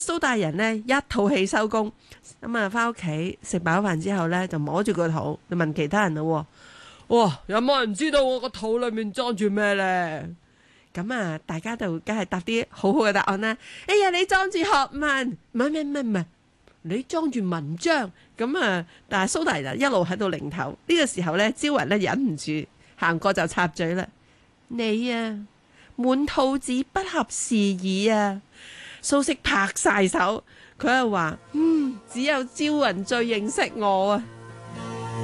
蘇大人呢一套戲收工，咁啊翻屋企食飽飯之後呢，就摸住個肚，就問其他人咯。哇！有冇人知道我個肚裏面裝住咩呢？咁啊，大家就梗係答啲好好嘅答案啦。哎呀，你裝住學問，唔係，你裝住文章。咁啊，但係蘇大人一路喺度擰頭。呢個時候呢，招雲呢忍唔住行過就插嘴啦。你啊，滿肚子不合時宜啊！蘇軾拍晒手，佢又話：只有招雲最認識我啊！